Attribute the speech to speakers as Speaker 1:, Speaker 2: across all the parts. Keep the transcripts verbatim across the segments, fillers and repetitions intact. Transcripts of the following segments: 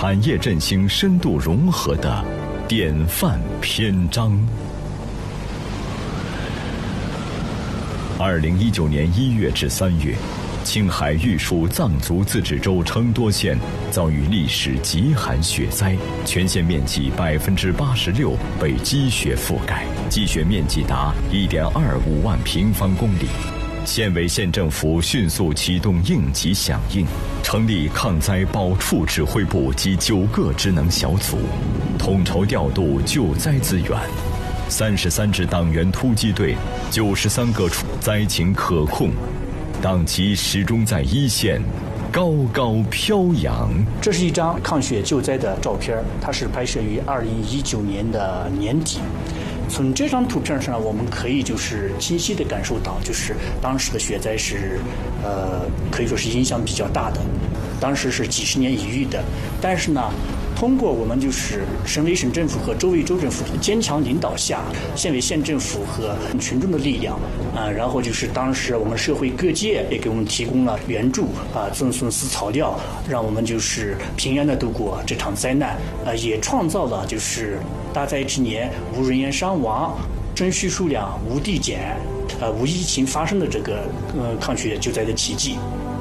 Speaker 1: 产业振兴深度融合的典范篇章。二零一九年一月至三月，青海玉树藏族自治州成多县遭遇历史极寒雪灾，全县面积百分之八十六被积雪覆盖，积雪面积达一点二五万平方公里。县委县政府迅速启动应急响应，成立抗灾保处指挥部及九个职能小组，统筹调度救灾资源。三十三支党员突击队，九十三个处灾情可控，党旗始终在一线高高飘扬。
Speaker 2: 这是一张抗雪救灾的照片，它是拍摄于二零一九年的年底。从这张图片上，我们可以就是清晰地感受到，就是当时的雪灾是，呃，可以说是影响比较大的。当时是几十年一遇的，但是呢，通过我们就是省委省政府和州委州政府坚强领导下，县委县政府和群众的力量啊，然后就是当时我们社会各界也给我们提供了援助啊，赠送饲草料，让我们就是平安的度过这场灾难啊，也创造了就是大灾之年无人员伤亡、征需数量无递减、呃无疫情发生的这个呃抗雪救灾的奇迹。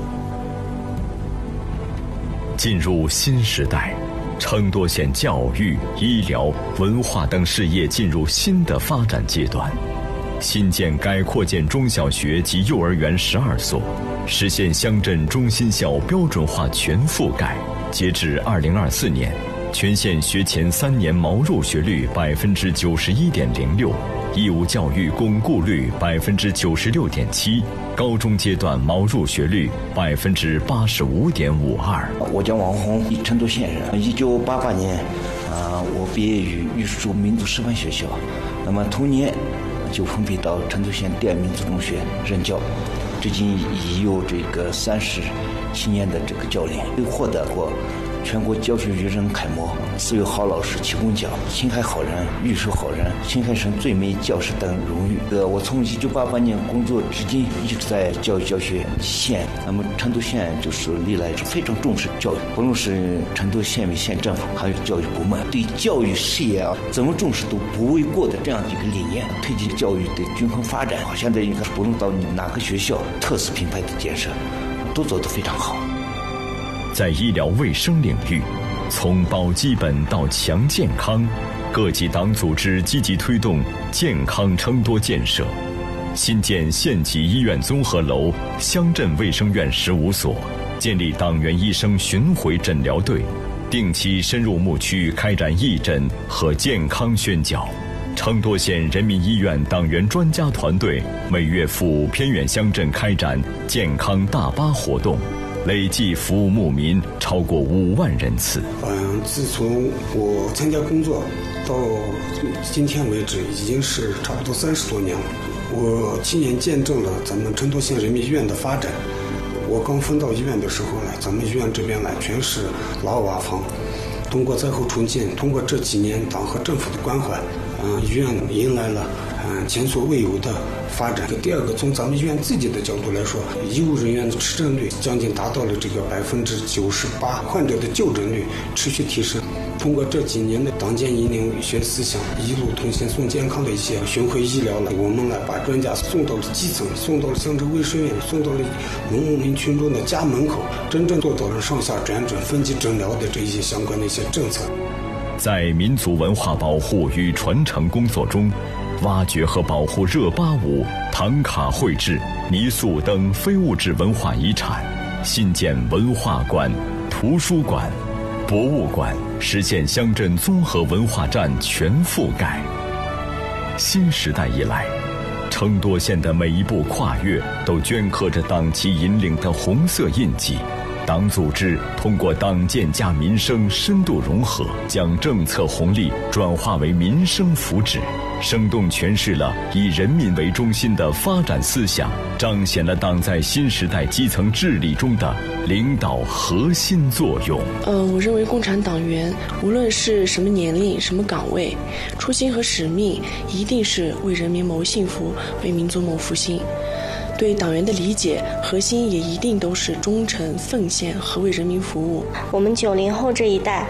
Speaker 1: 进入新时代，成多县教育、医疗、文化等事业进入新的发展阶段。新建改扩建中小学及幼儿园十二所，实现乡镇中心校标准化全覆盖。截至二零二四年，全县学前三年毛入学率百分之九十一点零六，义务教育巩固率百分之九十六点七，高中阶段毛入学率百分之八十五点五二。
Speaker 3: 我叫王红，成都县人。一九八八年，啊、呃，我毕业于玉树民族师范学校，那么同年就分配到成都县第二民族中学任教，至今已有这个三十七年的这个教龄，获得过全国教学育人楷模、四位好老师提供奖、青海好人、玉树好人、青海省最美教师等荣誉。呃，我从一九八八年工作至今，一直在教育教学县。那么成都县就是历来是非常重视教育，不论是成都县委县政府还有教育部门，对教育事业啊怎么重视都不为过的这样的一个理念，推进教育的均衡发展。现在应该是不论到哪个学校，特色品牌的建设都做得非常好。
Speaker 1: 在医疗卫生领域，从保基本到强健康，各级党组织积极推动健康成多建设，新建县级医院综合楼、乡镇卫生院十五所，建立党员医生巡回诊疗队，定期深入牧区开展义诊和健康宣教。成多县人民医院党员专家团队每月赴偏远乡镇开展健康大巴活动，累计服务牧民超过五万人次。
Speaker 4: 嗯，自从我参加工作到今天为止，已经是差不多三十多年了。我亲眼见证了咱们成都县人民医院的发展。我刚分到医院的时候呢，咱们医院这边呢全是老瓦房。通过灾后重建，通过这几年党和政府的关怀，嗯、呃，医院迎来了嗯、呃、前所未有的发展。第二个，从咱们医院自己的角度来说，医务人员的持诊率将近达到了这个百分之九十八，患者的就诊率持续提升。通过这几年的党建引领学思想、一路同行送健康的一些巡回医疗了，我们呢把专家送到了基层，送到了乡镇卫生院，送到了农民群众的家门口，真正做到了上下转诊、分级诊疗的这一些相关的一些政策。
Speaker 1: 在民族文化保护与传承工作中，挖掘和保护热巴舞、唐卡绘制、泥塑等非物质文化遗产，新建文化馆、图书馆、博物馆，实现乡镇综合文化站全覆盖。新时代以来，成多县的每一步跨越都镌刻着党旗引领的红色印记。党组织通过党建加民生深度融合，将政策红利转化为民生福祉，生动诠释了以人民为中心的发展思想，彰显了党在新时代基层治理中的领导核心作用。
Speaker 5: 呃，我认为共产党员无论是什么年龄、什么岗位，初心和使命一定是为人民谋幸福，为民族谋复兴。对党员的理解核心也一定都是忠诚、奉献和为人民服务。
Speaker 6: 我们九零后这一代